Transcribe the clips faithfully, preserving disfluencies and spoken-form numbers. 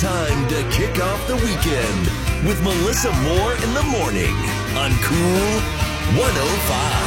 time to kick off the weekend with Melissa Moore in the morning on Cool one oh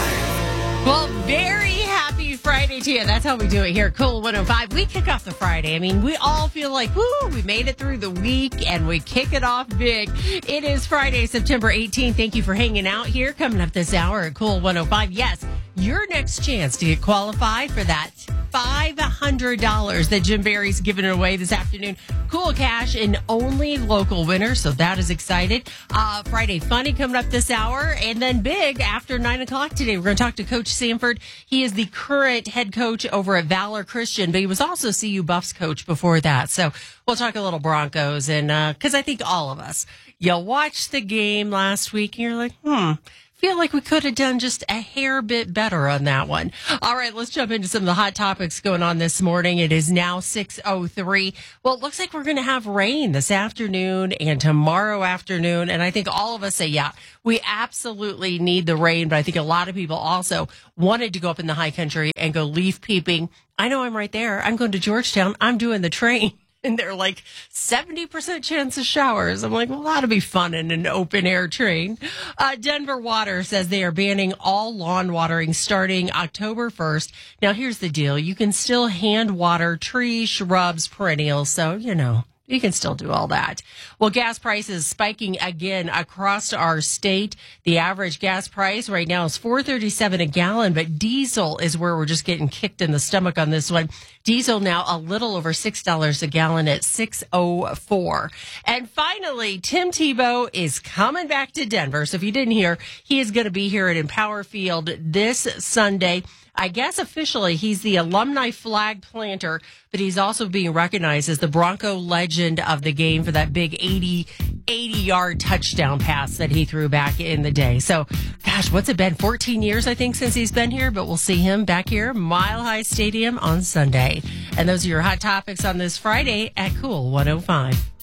five. Well, very happy Friday to you. That's how we do it here at Cool one oh five. We kick off the Friday. I mean, we all feel like, woo, we made it through the week and we kick it off big. It is Friday, September eighteenth. Thank you for hanging out here. Coming up this hour at Cool one oh five. Yes, your next chance to get qualified for that five hundred dollars that Jim Barry's giving away this afternoon. Cool cash and only local winners, so that is excited. Uh, Friday Funny coming up this hour, and then big after nine o'clock today. We're going to talk to Coach Sanford. He is the current head coach over at Valor Christian, but he was also C U Buffs coach before that. So we'll talk a little Broncos, and because uh, I think all of us, you watched the game last week, and you're like, hmm, feel like we could have done just a hair bit better on that one. All right, let's jump into some of the hot topics going on this morning. It is now six oh three. Well, it looks like we're going to have rain this afternoon and tomorrow afternoon. And I think all of us say, yeah, we absolutely need the rain. But I think a lot of people also wanted to go up in the high country and go leaf peeping. I know I'm right there. I'm going to Georgetown. I'm doing the train. And they're like seventy percent chance of showers. I'm like, well, that'll be fun in an open air train. Uh, Denver Water says they are banning all lawn watering starting October first. Now, here's the deal. You can still hand water trees, shrubs, perennials. So, you know, you can still do all that. Well, gas prices spiking again across our state. The average gas price right now is four thirty-seven a gallon, but diesel is where we're just getting kicked in the stomach on this one. Diesel now a little over six dollars a gallon at six oh four. And finally, Tim Tebow is coming back to Denver. So if you didn't hear, he is going to be here at Empower Field this Sunday. I guess officially he's the alumni flag planter, but he's also being recognized as the Bronco legend of the game for that big eighty, eighty-yard touchdown pass that he threw back in the day. So, gosh, what's it been? fourteen years, I think, since he's been here, but we'll see him back here, Mile High Stadium on Sunday. And those are your hot topics on this Friday at Cool one oh five.